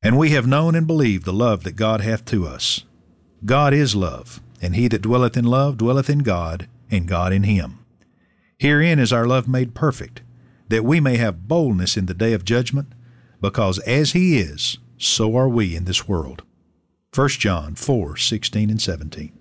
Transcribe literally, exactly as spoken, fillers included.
And we have known and believed the love that God hath to us. God is love, and he that dwelleth in love dwelleth in God, and God in him. Herein is our love made perfect, that we may have boldness in the day of judgment, because as he is, so are we in this world. First John four, sixteen and seventeen.